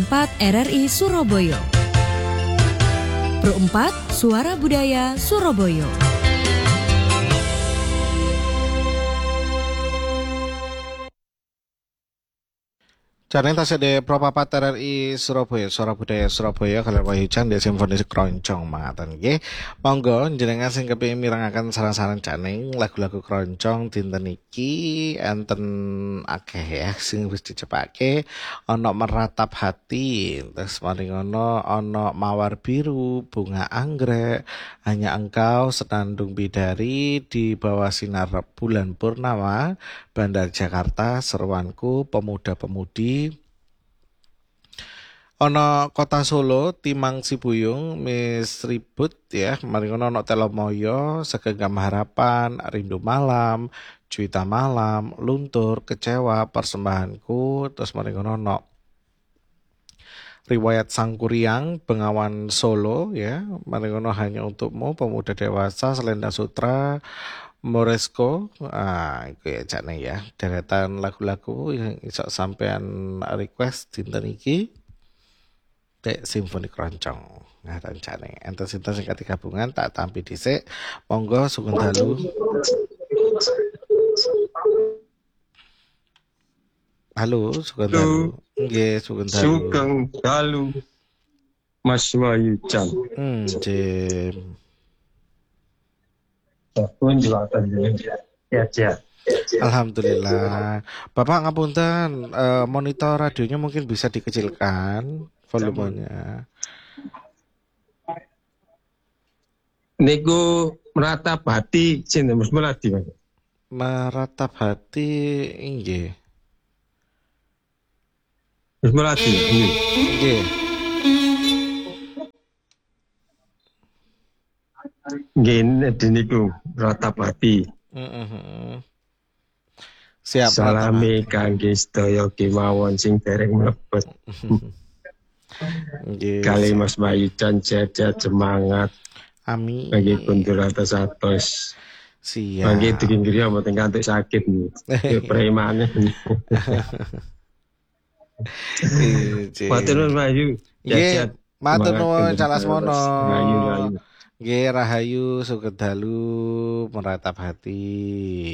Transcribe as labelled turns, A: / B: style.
A: 4 RRI Surabaya. Pro 4 Suara Budaya Surabaya.
B: Jangan tasih de Propapat RRI Surabaya, Suara Budaya Surabaya kalian Wahyu Chan di Simfoni Keroncong mangatan nggih. Monggo njenengan sing kepengin mirengaken saran-saran Caning lagu-lagu keroncong dinten iki enten akeh ya sing wis dicepake ana Meratap Hati, terus mari ngono ana Mawar Biru, Bunga Anggrek, Hanya Engkau, Senandung Bidari, Di Bawah Sinar Bulan Purnama, Bandar Jakarta, Seruanku, Pemuda-Pemudi, ana Kota Solo, Timang Sibuyung, Miss Ribut ya, mari ngono ana Telomoyo, Segenggam Harapan, Rindu Malam, Juwita Malam, Luntur, Kecewa, Persembahanku, terus mari ngono ana Riwayat Sangkuriang, Bengawan Solo ya, mari ngono Hanya Untukmu, Pemuda Dewasa, Selendang Sutra, Moresco, iku ya jane ya, deretan lagu-lagu yang iso sampean request dinten iki Dek Simfoni Keroncong. Nah, rencane enten sinten sing kati gabungan tak tampi dhisik. Monggo sugeng dalu. Halo, sugeng dalu. Nggih, sugeng dalu.
C: Sugeng dalu Mas Wahyu Chan.
B: Jim.
C: Pun juga ya.
B: Alhamdulillah. Bapak ngapunten, monitor radionya mungkin bisa dikecilkan volumenya.
C: Niku Meratap Hati cinta Mas Melati.
B: Meratap Hati inggih.
C: Mas Melati nggih.
B: Nggih.
C: Nggih niku Meratap Hati.
B: Siap.
C: Salami kangge sedaya kemawon sing dereng mlebet. Kali Mas Wahyu Chan sehat semangat.
B: Amin.
C: Bagi kuntur atas.
B: Siap.
C: Bagi dikingkiri mboten kantuk sakit nih. Premane. Matur nuwun Wahyu.
B: Nggih, matur nuwun Calasmono.
C: Rahayu.
B: Nggih, rahayu sugeng dalu Meratap Hati.